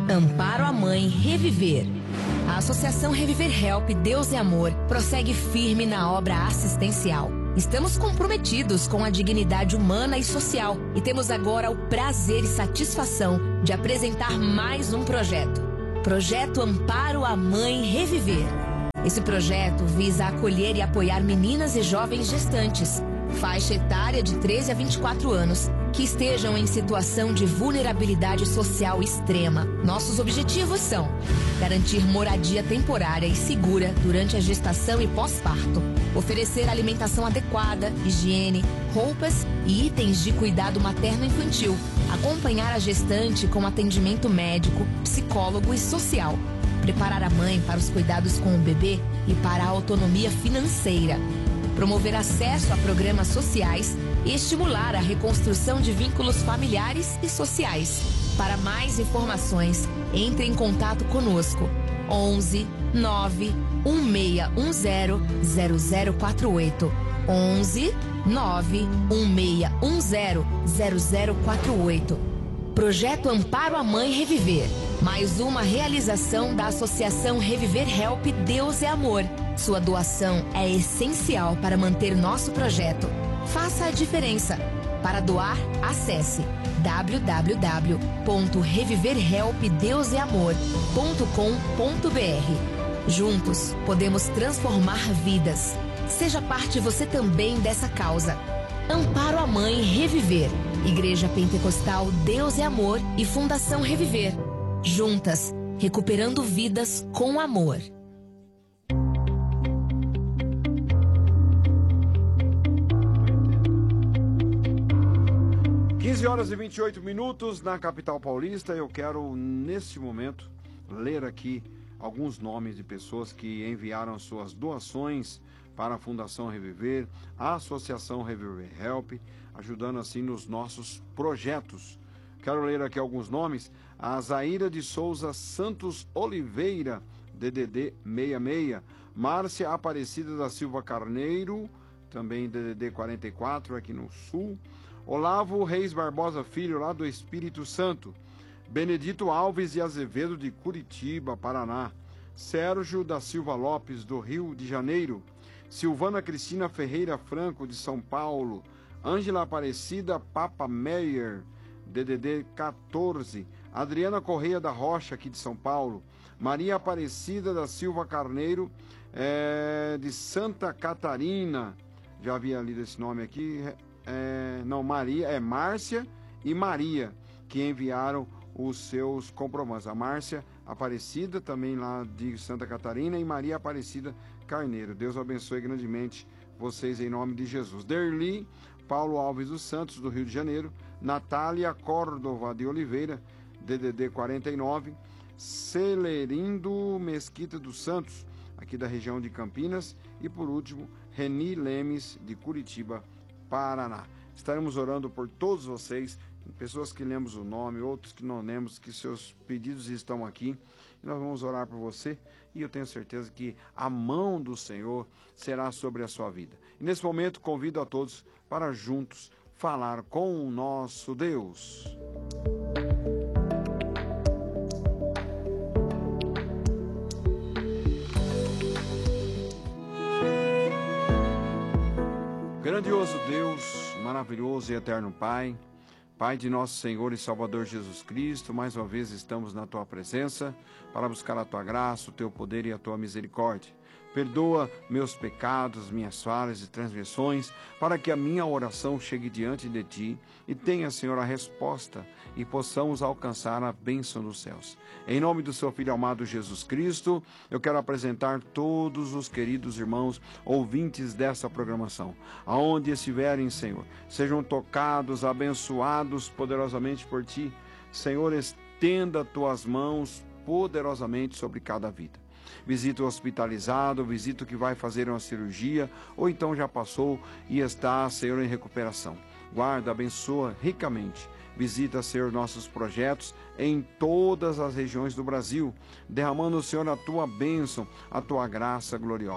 Amparo à Mãe Reviver. A Associação Reviver Help Deus é Amor prossegue firme na obra assistencial. Estamos comprometidos com a dignidade humana e social e temos agora o prazer e satisfação de apresentar mais um projeto. Projeto Amparo à Mãe Reviver. Esse projeto visa acolher e apoiar meninas e jovens gestantes, faixa etária de 13 a 24 anos, que estejam em situação de vulnerabilidade social extrema. Nossos objetivos são garantir moradia temporária e segura durante a gestação e pós-parto, oferecer alimentação adequada, higiene, roupas e itens de cuidado materno-infantil, acompanhar a gestante com atendimento médico, psicólogo e social, preparar a mãe para os cuidados com o bebê e para a autonomia financeira, promover acesso a programas sociais e estimular a reconstrução de vínculos familiares e sociais. Para mais informações, entre em contato conosco. 11 9 1610 0048. 11 9 1610 0048. Projeto Amparo à Mãe Reviver. Mais uma realização da Associação Reviver Help Deus é Amor. Sua doação é essencial para manter nosso projeto. Faça a diferença. Para doar, acesse www.reviverhelpdeuseamor.com.br. Juntos, podemos transformar vidas. Seja parte você também dessa causa. Amparo à Mãe Reviver. Igreja Pentecostal Deus é Amor e Fundação Reviver. Juntas, recuperando vidas com amor. 15h28 na capital paulista. Eu quero, neste momento, ler aqui alguns nomes de pessoas que enviaram suas doações para a Fundação Reviver, a Associação Reviver Help, ajudando assim nos nossos projetos. Quero ler aqui alguns nomes. A Zaira de Souza Santos Oliveira, DDD 66. Márcia Aparecida da Silva Carneiro, também DDD 44, aqui no Sul. Olavo Reis Barbosa Filho, lá do Espírito Santo. Benedito Alves de Azevedo, de Curitiba, Paraná. Sérgio da Silva Lopes, do Rio de Janeiro. Silvana Cristina Ferreira Franco, de São Paulo. Ângela Aparecida Papa Meyer, DDD 14. Adriana Correia da Rocha, aqui de São Paulo. Maria Aparecida da Silva Carneiro, de Santa Catarina. Já havia lido esse nome aqui. Márcia e Maria, que enviaram os seus comprovantes. A Márcia Aparecida, também lá de Santa Catarina, e Maria Aparecida Carneiro. Deus abençoe grandemente vocês em nome de Jesus. Derli Paulo Alves dos Santos, do Rio de Janeiro. Natália Córdova de Oliveira, DDD 49. Celerindo Mesquita dos Santos, aqui da região de Campinas. E por último, Reni Lemes, de Curitiba, Paraná. Estaremos orando por todos vocês, pessoas que lemos o nome, outros que não lemos, que seus pedidos estão aqui. E nós vamos orar por você e eu tenho certeza que a mão do Senhor será sobre a sua vida. E nesse momento convido a todos para juntos falar com o nosso Deus. Grandioso Deus, maravilhoso e eterno Pai, Pai de nosso Senhor e Salvador Jesus Cristo, mais uma vez estamos na Tua presença para buscar a Tua graça, o Teu poder e a Tua misericórdia. Perdoa meus pecados, minhas falhas e transgressões, para que a minha oração chegue diante de Ti e tenha, Senhor, a resposta e possamos alcançar a bênção dos céus. Em nome do Seu Filho amado Jesus Cristo, eu quero apresentar todos os queridos irmãos ouvintes dessa programação. Aonde estiverem, Senhor, sejam tocados, abençoados poderosamente por Ti. Senhor, estenda Tuas mãos poderosamente sobre cada vida. Visita o hospitalizado, visita o que vai fazer uma cirurgia, ou então já passou e está, Senhor, em recuperação. Guarda, abençoa ricamente. Visita, Senhor, nossos projetos em todas as regiões do Brasil, derramando, Senhor, a Tua bênção, a Tua graça gloriosa.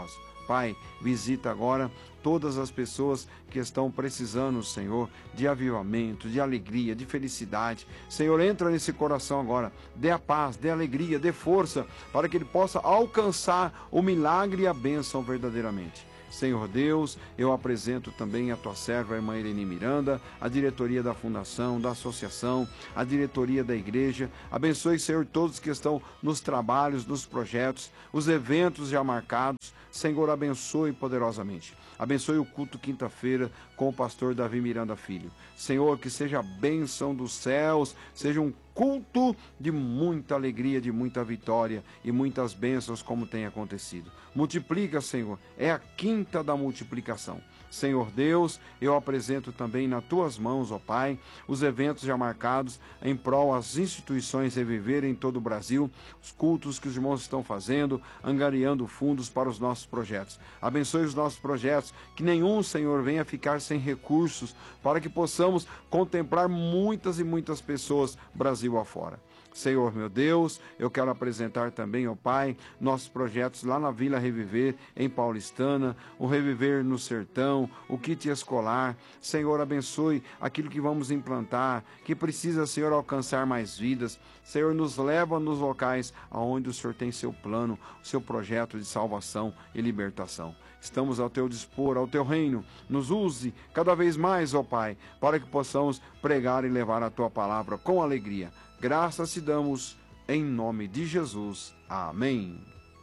Pai, visita agora todas as pessoas que estão precisando, Senhor, de avivamento, de alegria, de felicidade. Senhor, entra nesse coração agora, dê a paz, dê a alegria, dê força, para que ele possa alcançar o milagre e a bênção verdadeiramente. Senhor Deus, eu apresento também a tua serva, a irmã Irene Miranda, a diretoria da fundação, da associação, a diretoria da igreja. Abençoe, Senhor, todos que estão nos trabalhos, nos projetos, os eventos já marcados. Senhor, abençoe poderosamente. Abençoe o culto quinta-feira com o pastor Davi Miranda Filho. Senhor, que seja a bênção dos céus, seja um culto de muita alegria, de muita vitória e muitas bênçãos como tem acontecido. Multiplica, Senhor, é a quinta da multiplicação. Senhor Deus, eu apresento também nas tuas mãos, ó Pai, os eventos já marcados em prol às instituições Reviver em todo o Brasil, os cultos que os irmãos estão fazendo, angariando fundos para os nossos projetos. Abençoe os nossos projetos, que nenhum, Senhor, venha ficar sem recursos, para que possamos contemplar muitas e muitas pessoas Brasil afora. Senhor, meu Deus, eu quero apresentar também, ó Pai, nossos projetos lá na Vila Reviver, em Paulistana, o Reviver no Sertão, o kit escolar. Senhor, abençoe aquilo que vamos implantar, que precisa, Senhor, alcançar mais vidas. Senhor, nos leva nos locais aonde o Senhor tem seu plano, o seu projeto de salvação e libertação. Estamos ao teu dispor, ao teu reino. Nos use cada vez mais, ó Pai, para que possamos pregar e levar a tua palavra com alegria. Graças te damos, em nome de Jesus. Amém.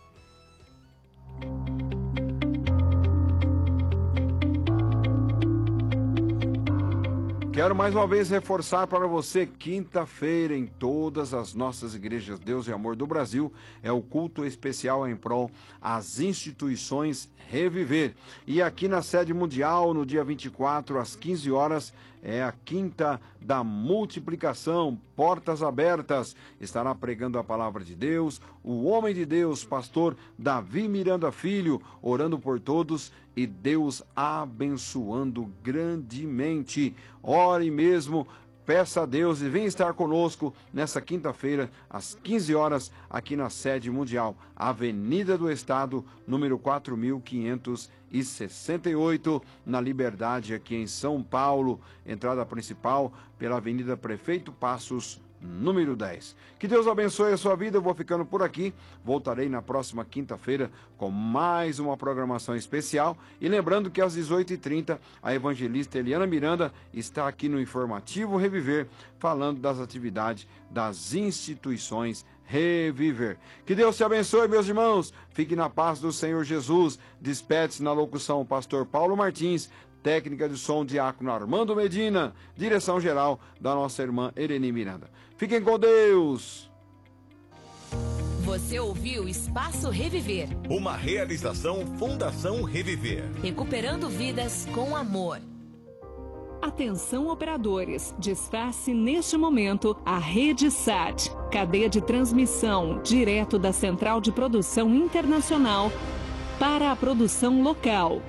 Quero mais uma vez reforçar para você, quinta-feira, em todas as nossas igrejas Deus e Amor do Brasil, é o culto especial em prol às instituições Reviver. E aqui na sede mundial, no dia 24, às 15 horas, é a quinta da multiplicação, portas abertas. Estará pregando a palavra de Deus, o homem de Deus, pastor Davi Miranda Filho, orando por todos e Deus abençoando grandemente. Ore mesmo, peça a Deus e venha estar conosco nessa quinta-feira, às 15 horas, aqui na sede mundial, Avenida do Estado, número 4568, na Liberdade, aqui em São Paulo. Entrada principal pela Avenida Prefeito Passos, número 10. Que Deus abençoe a sua vida. Eu vou ficando por aqui. Voltarei na próxima quinta-feira com mais uma programação especial. E lembrando que às 18h30 a evangelista Eliana Miranda está aqui no Informativo Reviver, falando das atividades das instituições Reviver. Que Deus te abençoe, meus irmãos. Fique na paz do Senhor Jesus. Despede-se na locução o pastor Paulo Martins, técnica de som diácono Armando Medina, direção geral da nossa irmã Irene Miranda. Fiquem com Deus! Você ouviu Espaço Reviver. Uma realização Fundação Reviver. Recuperando vidas com amor. Atenção operadores, desface neste momento a Rede SAT, cadeia de transmissão direto da Central de Produção Internacional para a produção local.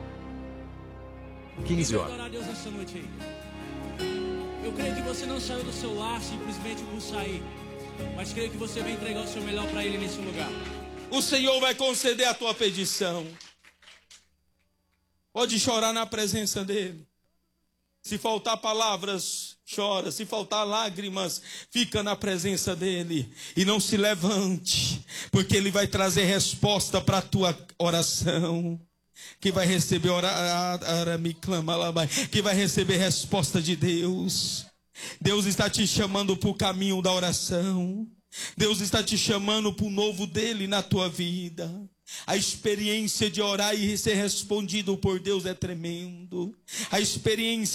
15 horas. Adorar a Deus nessa noite aí. Eu creio que você não saiu do seu lar simplesmente por sair, mas creio que você vai entregar o seu melhor para Ele nesse lugar. O Senhor vai conceder a tua petição. Pode chorar na presença dEle. Se faltar palavras, chora. Se faltar lágrimas, fica na presença dEle. E não se levante, porque Ele vai trazer resposta para a tua oração. Que vai receber que vai receber resposta de Deus. Deus está te chamando para o caminho da oração. Deus está te chamando para o novo dele na tua vida. A experiência de orar e ser respondido por Deus é tremendo. A experiência